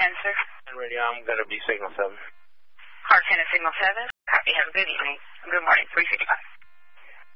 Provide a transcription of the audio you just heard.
10, sir. And radio, I'm going to be signal 7. Car 10 at signal 7. Copy. Have a good evening. Good morning. 355.